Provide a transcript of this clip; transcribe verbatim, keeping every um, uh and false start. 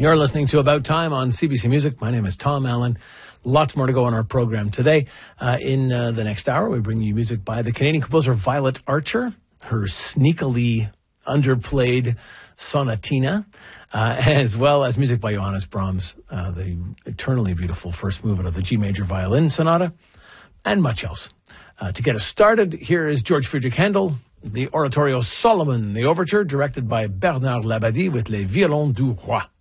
You're listening to About Time on C B C Music. My name is Tom Allen. Lots more to go on our program today. Uh, in uh, the next hour, we bring you music by the Canadian composer Violet Archer, her sneakily underplayed sonatina, uh, as well as music by Johannes Brahms, uh, the eternally beautiful first movement of the G major violin sonata, and much else. Uh, to get us started, here is George Friedrich Handel, the oratorio Solomon, the overture, directed by Bernard Labadie with Les Violons du Roi.